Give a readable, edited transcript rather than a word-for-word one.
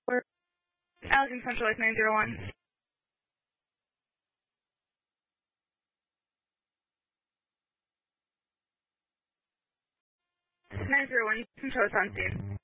We're Allegan Central Lake 901. 901, control is on scene.